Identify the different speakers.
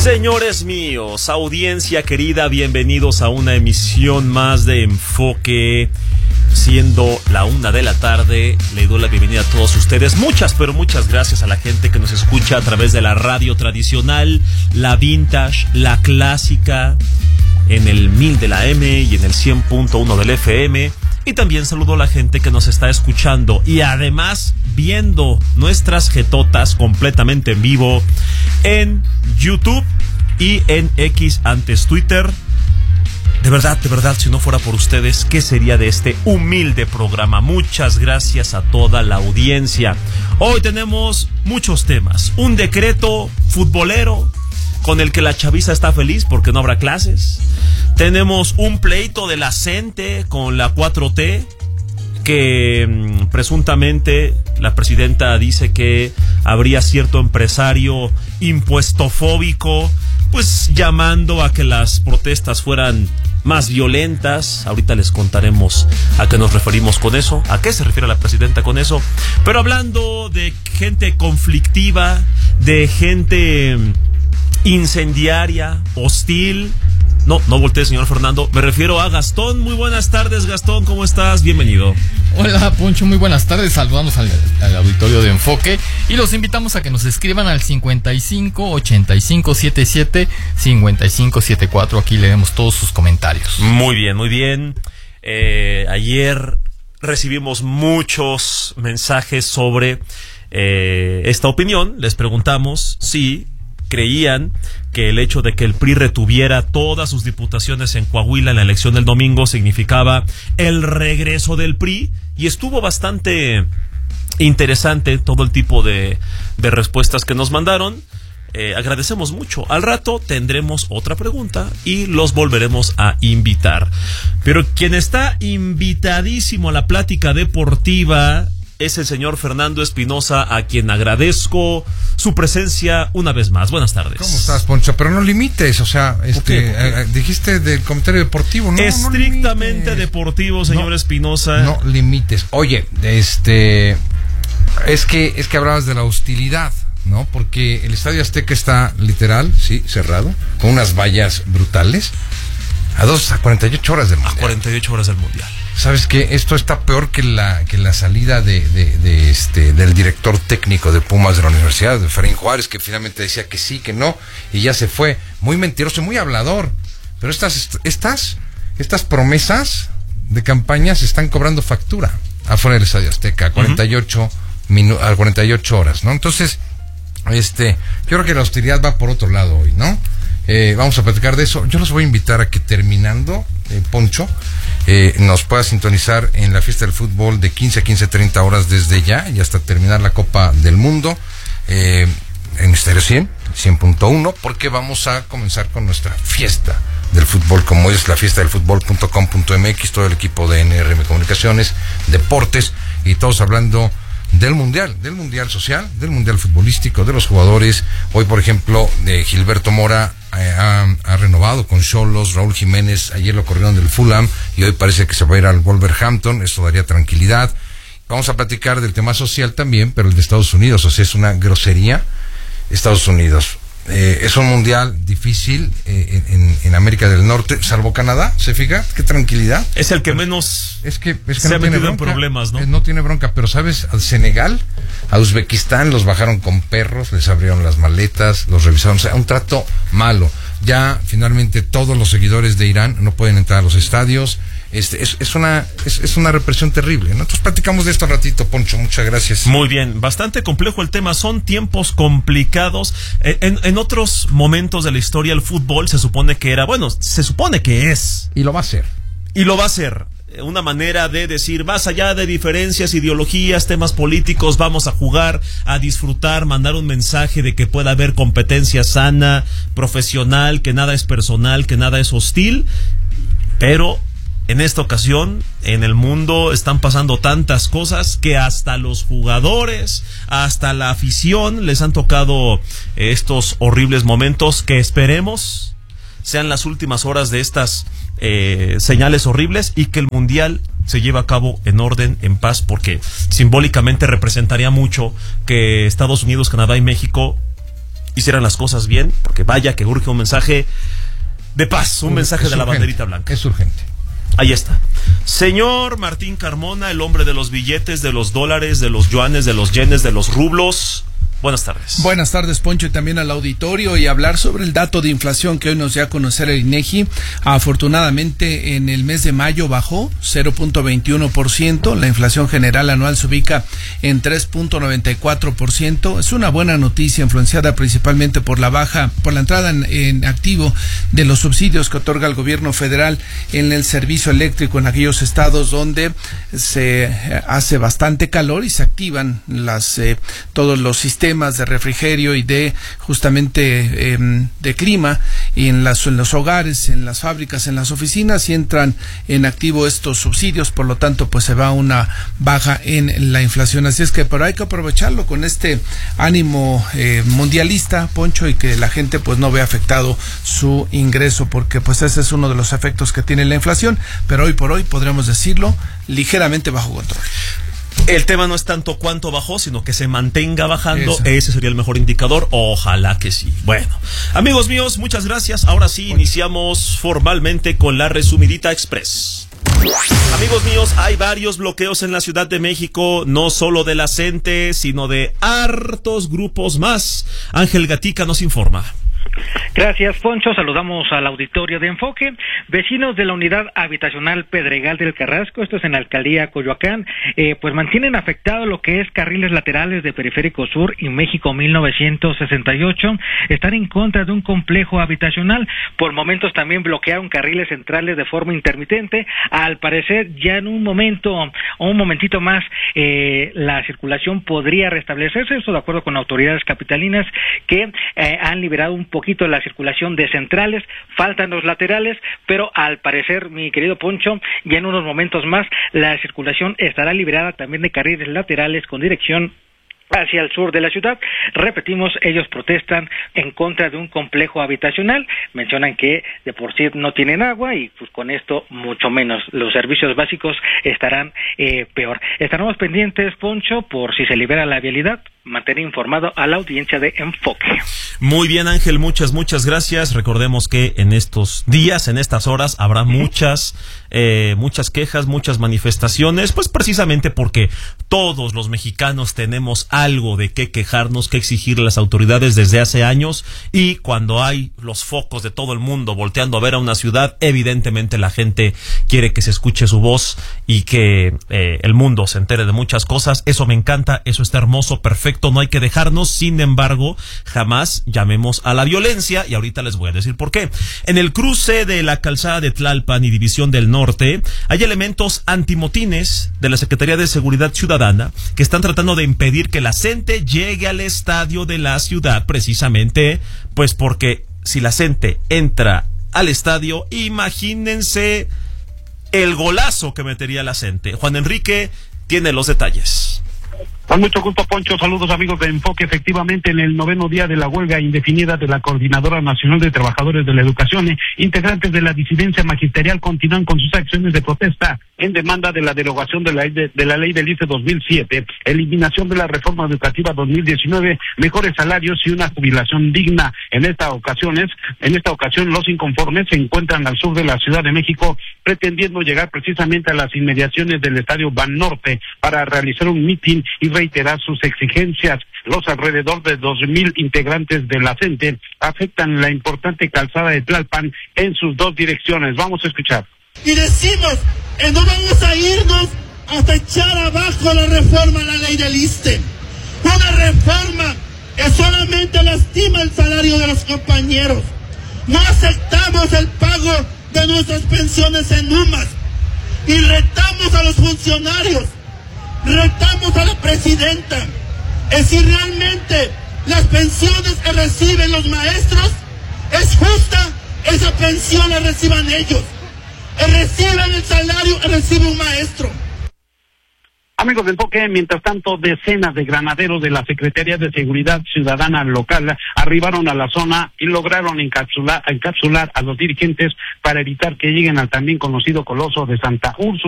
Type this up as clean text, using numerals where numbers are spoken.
Speaker 1: Señores míos, audiencia querida, bienvenidos a una emisión más de Enfoque. Siendo la 1 de la tarde, le doy la bienvenida a todos ustedes. Muchas, pero muchas gracias a la gente que nos escucha a través de la radio tradicional, la vintage, la clásica, en el 1000 de la M y en el 100.1 del FM. Y también saludo a la gente que nos está escuchando y además viendo nuestras jetotas completamente en vivo en YouTube y en X, antes Twitter. De verdad, si no fuera por ustedes, ¿qué sería de este humilde programa? Muchas gracias a toda la audiencia. Hoy tenemos muchos temas. Un decreto futbolero con el que la chaviza está feliz porque no habrá clases. Tenemos un pleito de la CENTE con la 4T, que presuntamente la presidenta dice que habría cierto empresario impuestofóbico, pues llamando a que las protestas fueran más violentas. Ahorita les contaremos a qué nos referimos con eso, a qué se refiere la presidenta con eso. Pero hablando de gente conflictiva, de gente incendiaria, hostil. No voltee, señor Fernando. Me refiero a Gastón. Muy buenas tardes, Gastón. ¿Cómo estás? Bienvenido.
Speaker 2: Hola, Poncho. Muy buenas tardes. Saludamos al auditorio de Enfoque. Y los invitamos a que nos escriban al 55 85 77 55 74. Aquí leemos todos sus comentarios.
Speaker 1: Muy bien, muy bien. Ayer recibimos muchos mensajes sobre esta opinión. Les preguntamos si creían que el hecho de que el PRI retuviera todas sus diputaciones en Coahuila en la elección del domingo significaba el regreso del PRI, y estuvo bastante interesante todo el tipo de respuestas que nos mandaron. Agradecemos mucho. Al rato tendremos otra pregunta y los volveremos a invitar. Pero quien está invitadísimo a la plática deportiva es el señor Fernando Espinosa, a quien agradezco su presencia una vez más. Buenas tardes.
Speaker 3: ¿Cómo estás, Poncho? Pero no limites, o sea, dijiste del comentario deportivo, ¿no?
Speaker 1: Estrictamente
Speaker 3: no
Speaker 1: deportivo, señor Espinosa.
Speaker 3: No limites. Oye, es que hablabas de la hostilidad, ¿no? Porque el Estadio Azteca está literal, sí, cerrado, con unas vallas brutales, a 48 horas del Mundial.
Speaker 1: A 48 horas del Mundial.
Speaker 3: ¿Sabes qué? Esto está peor que la salida del director técnico de Pumas de la Universidad, de Efraín Juárez, que finalmente decía que sí, que no, y ya se fue. Muy mentiroso y muy hablador. Pero estas promesas de campaña se están cobrando factura afuera del Estadio Azteca, a 48 horas, ¿no? Entonces, yo creo que la hostilidad va por otro lado hoy, ¿no? Vamos a platicar de eso. Yo los voy a invitar a que, terminando, Poncho, nos pueda sintonizar en la fiesta del fútbol de 15 a 15:30 horas desde ya y hasta terminar la Copa del Mundo, en Estéreo 100.1, porque vamos a comenzar con nuestra fiesta del fútbol, como es la fiesta del fútbol.com.mx, todo el equipo de NRM Comunicaciones, Deportes, y todos hablando del mundial social, del mundial futbolístico, de los jugadores. Hoy, por ejemplo, Gilberto Mora ha renovado con Xolos. Raúl Jiménez ayer lo corrieron del Fulham y hoy parece que se va a ir al Wolverhampton. Esto daría tranquilidad. Vamos a platicar del tema social también, pero el de Estados Unidos. O sea, es una grosería Estados Unidos. Es un mundial difícil en América del Norte, salvo Canadá. ¿Se fija? Qué tranquilidad.
Speaker 1: Es el que menos
Speaker 3: es que
Speaker 1: se
Speaker 3: no
Speaker 1: ha
Speaker 3: tiene
Speaker 1: metido en
Speaker 3: bronca,
Speaker 1: problemas, ¿no?
Speaker 3: No tiene bronca, pero ¿sabes? Al Senegal, a Uzbekistán los bajaron con perros, les abrieron las maletas, los revisaron. O sea, un trato malo. Ya finalmente todos los seguidores de Irán no pueden entrar a los estadios. Es una represión terrible, ¿no? Entonces platicamos de esto un ratito, Poncho. Muchas gracias.
Speaker 1: Muy bien, bastante complejo el tema. Son tiempos complicados. En otros momentos de la historia el fútbol se supone que es.
Speaker 3: Y lo va a ser.
Speaker 1: Una manera de decir, más allá de diferencias, ideologías, temas políticos, vamos a jugar, a disfrutar, mandar un mensaje de que pueda haber competencia sana, profesional, que nada es personal, que nada es hostil. Pero en esta ocasión, en el mundo están pasando tantas cosas que hasta los jugadores, hasta la afición les han tocado estos horribles momentos que esperemos sean las últimas horas de estas señales horribles y que el mundial se lleve a cabo en orden, en paz, porque simbólicamente representaría mucho que Estados Unidos, Canadá y México hicieran las cosas bien, porque vaya que urge un mensaje de paz, un mensaje de la banderita blanca.
Speaker 3: Es urgente.
Speaker 1: Ahí está. Señor Martín Carmona, el hombre de los billetes, de los dólares, de los yuanes, de los yenes, de los rublos. Buenas tardes.
Speaker 4: Buenas tardes, Poncho, y también al auditorio, y hablar sobre el dato de inflación que hoy nos dio a conocer el INEGI. Afortunadamente, en el mes de mayo bajó 0.21%. La inflación general anual se ubica en 3.94%. Es una buena noticia, influenciada principalmente por la entrada en activo de los subsidios que otorga el gobierno federal en el servicio eléctrico en aquellos estados donde se hace bastante calor y se activan todos los sistemas de refrigerio y de justamente de clima y en los hogares, en las fábricas, en las oficinas, y entran en activo estos subsidios. Por lo tanto, pues se va una baja en la inflación. Así es que, pero hay que aprovecharlo con este ánimo mundialista, Poncho, y que la gente pues no vea afectado su ingreso, porque pues ese es uno de los efectos que tiene la inflación, pero hoy por hoy podremos decirlo ligeramente bajo control.
Speaker 1: El tema no es tanto cuánto bajó, sino que se mantenga bajando.
Speaker 4: Eso.
Speaker 1: Ese sería el mejor indicador. Ojalá que sí. Bueno, amigos míos, muchas gracias. Ahora sí, iniciamos formalmente con la resumidita express. Amigos míos, hay varios bloqueos en la Ciudad de México, no solo de la CENTE, sino de hartos grupos más. Ángel Gatica nos informa.
Speaker 5: Gracias, Poncho. Saludamos al auditorio de Enfoque. Vecinos de la unidad habitacional Pedregal del Carrasco, esto es en la alcaldía Coyoacán, pues mantienen afectado lo que es carriles laterales de Periférico Sur y México 1968. Están en contra de un complejo habitacional. Por momentos también bloquearon carriles centrales de forma intermitente. Al parecer, ya en un momentito más, la circulación podría restablecerse. Esto de acuerdo con autoridades capitalinas que han liberado un poquito la circulación de centrales, faltan los laterales, pero al parecer, mi querido Poncho, ya en unos momentos más la circulación estará liberada también de carriles laterales con dirección hacia el sur de la ciudad. Repetimos, ellos protestan en contra de un complejo habitacional, mencionan que de por sí no tienen agua y pues con esto mucho menos, los servicios básicos estarán peor. Estaremos pendientes, Poncho, por si se libera la vialidad, mantener informado a la audiencia de Enfoque.
Speaker 1: Muy bien, Ángel, muchas gracias. Recordemos que en estos días, en estas horas, habrá muchas quejas, muchas manifestaciones, pues precisamente porque todos los mexicanos tenemos algo de qué quejarnos, que exigir a las autoridades desde hace años, y cuando hay los focos de todo el mundo volteando a ver a una ciudad, evidentemente la gente quiere que se escuche su voz y que el mundo se entere de muchas cosas. Eso me encanta, eso está hermoso, perfecto. No hay que dejarnos, sin embargo, jamás llamemos a la violencia, y ahorita les voy a decir por qué. En el cruce de la calzada de Tlalpan y División del Norte, hay elementos antimotines de la Secretaría de Seguridad Ciudadana que están tratando de impedir que la CENTE llegue al estadio de la ciudad, precisamente, pues porque si la CENTE entra al estadio, imagínense el golazo que metería la CENTE. Juan Enrique tiene los detalles.
Speaker 6: Con mucho gusto, Poncho. Saludos, amigos de Enfoque. Efectivamente, en el 9º día de la huelga indefinida de la Coordinadora Nacional de Trabajadores de la Educación, integrantes de la disidencia magisterial continúan con sus acciones de protesta en demanda de la derogación de la ley del ICE 2007, eliminación de la reforma educativa 2019, mejores salarios y una jubilación digna. En esta ocasión, los inconformes se encuentran al sur de la Ciudad de México, pretendiendo llegar precisamente a las inmediaciones del Estadio Banorte para realizar un mitin y reiterar sus exigencias. Los alrededor de 2,000 integrantes de la CENTE afectan la importante calzada de Tlalpan en sus dos direcciones. Vamos a escuchar.
Speaker 7: Y decimos que no vamos a irnos hasta echar abajo la reforma a la ley del ISSSTE. Una reforma que solamente lastima el salario de los compañeros. No aceptamos el pago de nuestras pensiones en UMAS. Y retamos a los funcionarios, retamos a la presidenta, es si realmente las pensiones que reciben los maestros es justa, esa pensión la reciban ellos, reciben el salario que recibe un maestro.
Speaker 6: Amigos del Enfoque, mientras tanto, decenas de granaderos de la Secretaría de Seguridad Ciudadana local arribaron a la zona y lograron encapsular a los dirigentes para evitar que lleguen al también conocido Coloso de Santa Úrsula.